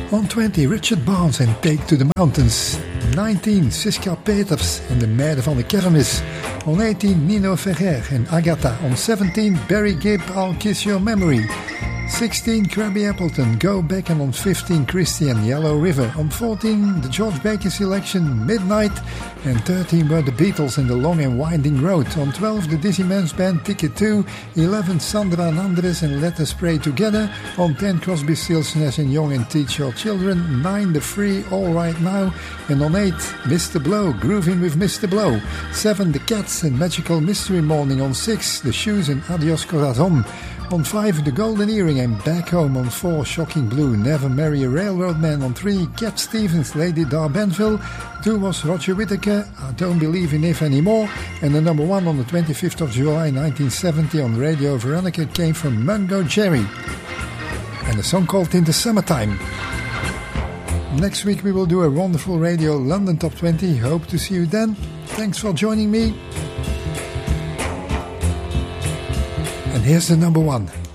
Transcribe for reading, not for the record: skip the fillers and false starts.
On 20, Richard Barnes and Take to the Mountains. 19, Siska Peters en de Meiden van de Kermis. On 18, Nino Ferrer en Agatha. On 17, Barry Gibb, I'll Kiss Your Memory. 16, Krabby Appleton, Go Back, and on 15, Christian, Yellow River. On 14, the George Baker selection, Midnight, and 13 were the Beatles in The Long and Winding Road. On 12, the Dizzy Men's Band, Ticket 2. 11, Sandra and Andres and Let Us Pray Together. On 10, Crosby, Stills, Nash & Young and Teach Your Children. 9, The Free, All Right Now. And on 8, Mr. Blow, Grooving with Mr. Blow. 7, The Cats and Magical Mystery Morning. On 6, The Shoes and Adios Corazon. On 5, The Golden Earring and Back Home. On 4, Shocking Blue, Never Marry a Railroad Man. On 3, Cat Stevens, Lady Darbenville. 2 was Roger Whittaker, I Don't Believe in If Anymore. And the number 1 on the 25th of July 1970 on Radio Veronica came from Mungo Jerry. And a song called In the Summertime. Next week we will do a wonderful Radio London Top 20. Hope to see you then. Thanks for joining me. And here's the number 1.